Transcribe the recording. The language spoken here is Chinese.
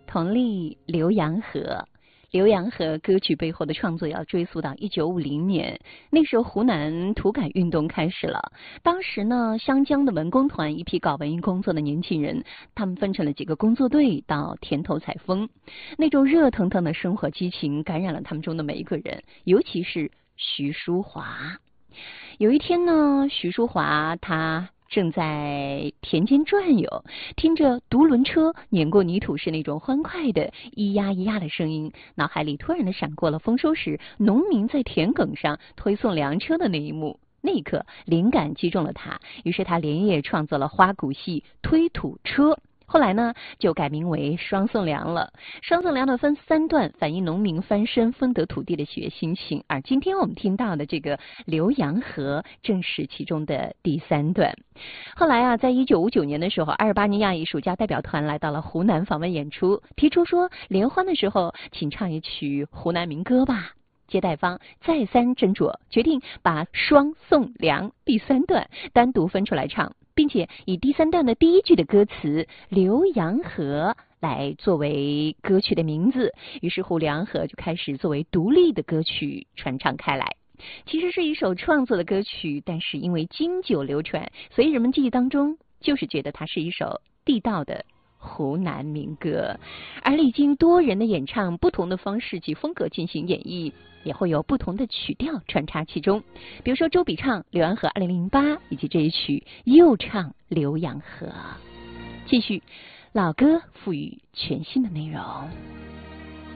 佟丽、浏阳河。浏阳河歌曲背后的创作要追溯到1950年，那时候湖南土改运动开始了。当时呢，湘江的文工团一批搞文艺工作的年轻人，他们分成了几个工作队到田头采风，那种热腾腾的生活激情感染了他们中的每一个人，尤其是徐淑华。有一天呢，徐淑华她正在田间转悠，听着独轮车碾过泥土时那种欢快的咿呀咿呀的声音，脑海里突然的闪过了丰收时农民在田埂上推送粮车的那一幕。那一刻，灵感击中了他，于是他连夜创作了花鼓戏《推土车》。后来呢，就改名为双送粮了。双送粮的分3段，反映农民翻身分得土地的喜悦心情。而今天我们听到的这个浏阳河，正是其中的第3段。后来啊，在1959年的时候，阿尔巴尼亚艺术家代表团来到了湖南访问演出，提出说联欢的时候，请唱一曲湖南民歌吧。接待方再三斟酌，决定把双送粮第3段单独分出来唱，并且以第3段的第1句的歌词浏阳河来作为歌曲的名字，于是乎浏阳河就开始作为独立的歌曲传唱开来。其实是一首创作的歌曲，但是因为经久流传，所以人们记忆当中就是觉得它是一首地道的湖南民歌。而历经多人的演唱，不同的方式及风格进行演绎，也会有不同的曲调穿插其中。比如说周笔畅《浏阳河2008》，以及这一曲又唱《浏阳河》。继续，老歌赋予全新的内容。